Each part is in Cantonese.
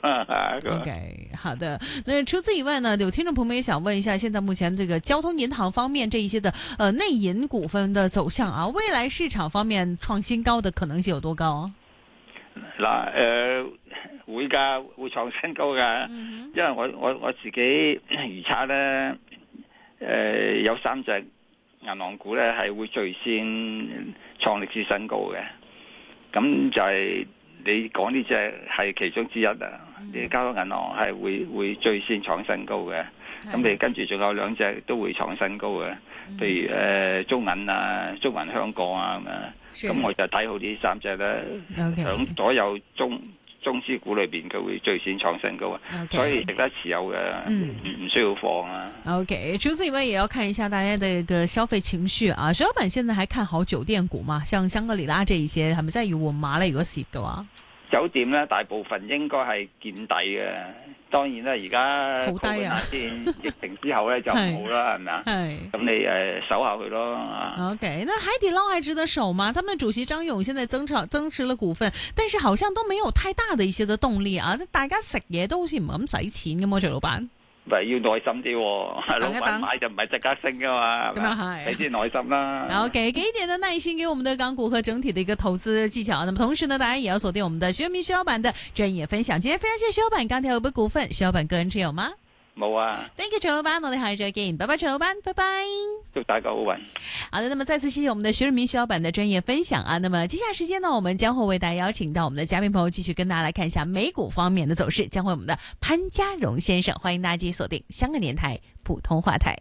OK， 好的。那除此以外呢，有听众朋友们也想问一下，现在目前这个交通銀行方面这一些的內銀股份的走向啊，未來市場方面創新高的可能性有多高啊？ 嗱，會㗎，會創新高㗎，因為我自己預測咧，有3隻銀行股咧係會最先創歷史新高嘅，咁就係你講呢隻係其中之一啊。你交通銀行係會最先創新高嘅，咁你跟住仲有2隻都會創新高嘅，譬如中銀啊、中銀香港啊咁我就睇好呢3隻咧，響所有中資股裏邊佢會最先創新高啊，所以值得持有嘅，唔需要放啊。 OK， 除此以外也要看一下大家的一個消費情緒啊。徐老闆現在還看好酒店股嘛？像香格里拉這一些，係咪真係要換馬咧？如果蝕嘅話？ 酒店咧，大部分應該係見底嘅。當然啦，而家好低啊！ 疫情之後咧就唔好啦，係咪啊？係。咁你守下佢咯。 OK， 那海底撈還值得守嗎？他們主席張勇現在增持了股份，但是好像都沒有太大的一些的動力啊！大家食嘢都好似唔咁使錢咁喎，徐老闆。 咪要耐心啲，老闆買就唔係即刻升噶嘛，咁啊係，你先耐心啦。 OK， 給一點的耐心給我們的港股和整體的一個投資技巧。那麼同時呢，大家也要鎖定我們的徐潤民徐老闆的專業分享。今天非常謝謝徐老闆鋼鐵有冇股份，徐老闆個人持有嗎？ 冇啊。Thank you， 徐老闆，我哋下次再見，拜拜，徐老闆，拜拜。 祝大家好運。 好的，那麼再次謝謝我們的徐潤民徐老闆的專業分享啊。那麼接下來時間呢，我們將會為大家邀請到我們的嘉賓朋友繼續跟大家來看一下美股方面的走勢，將會我們的潘家榮先生，歡迎大家繼續鎖定香港電台普通話台。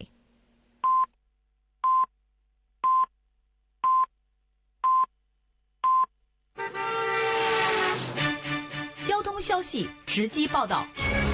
交通消息直擊報道。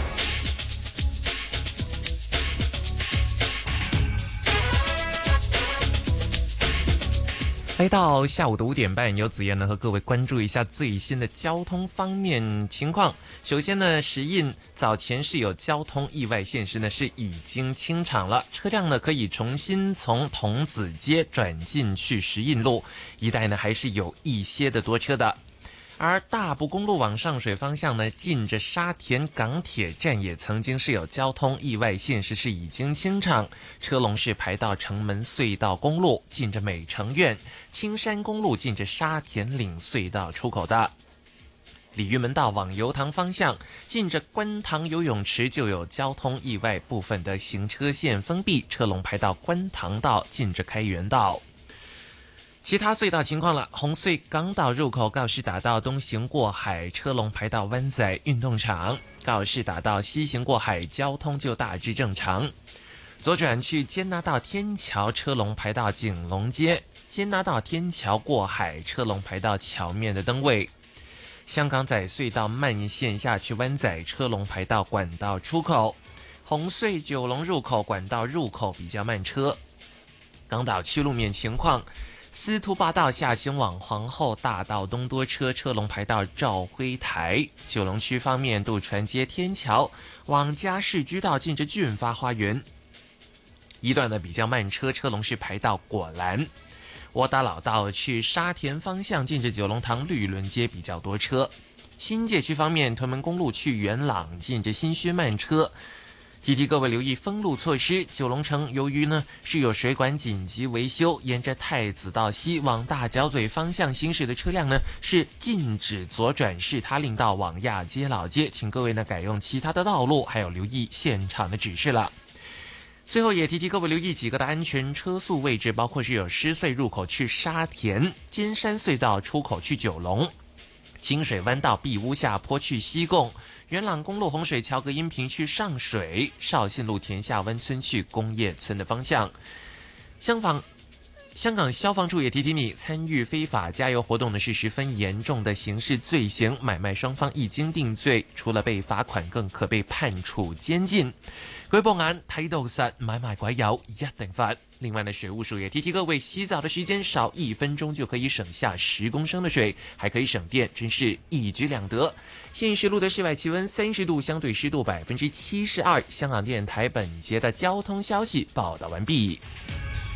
来到下午的5點半，由子燕呢和各位關注一下最新的交通方面情況。首先呢，石印早前是有交通意外現實呢是已經清場了，車輛呢可以重新從童子街轉進去石印路一帶呢還是有一些的多車的。而大埔公路往上水方向呢，近着沙田港鐵站也曾經是有交通意外現實是已經清場，車龍是排到城門隧道公路近着美城苑，青山公路近着沙田嶺隧道出口的。鯉魚門道往油塘方向近着觀塘游泳池就有交通意外，部分的行車線封閉，車龍排到觀塘道近着開元道。其他隧道情況了，紅隧港島入口告士打道東行過海，車龍排到灣仔運動場；告士打道西行過海，交通就大致正常。左轉去堅拿道天橋，車龍排到景隆街；堅拿道天橋過海，車龍排到橋面的燈位。香港仔隧道慢線下去灣仔，車龍排到管道出口。紅隧九龍入口管道入口比較慢車。港島區路面情況，司徒拔道下行往皇后大道東多車，車龍排到兆輝台。九龍區方面，渡船街天橋往嘉士居道近着駿發花園一段呢比較慢車，車龍是排到果欄。窩打老道去沙田方向近着九龍塘綠倫街比較多車。新界區方面，屯門公路去元朗近着新墟慢車。提提各位留意封路措施，九龍城由於呢是有水管緊急維修，沿着太子道西往大角咀方向行駛的車輛呢是禁止左轉士他令道往亞皆老街，請各位呢改用其他的道路，還有留意現場的指示了。最後也提提各位留意幾個的安全車速位置，包括是有獅隧入口去沙田，尖山隧道出口去九龍，清水灣道碧屋下坡去西貢，元朗公路洪水橋隔音屏去上水，紹信路田下灣村去工業村的方向。香港消防處也提提你，參與非法加油活動呢是十分嚴重的刑事罪行，買賣雙方一經定罪，除了被罰款，更可被判處監禁。舉報眼睇到實，買賣鬼油一定罰。另外呢，水務署也提提各位，洗澡的時間少1分鐘就可以省下10公升的水，還可以省電，真是一舉兩得。現時錄得室外氣溫30度，相對濕度72%。香港電台本節的交通消息報道完畢。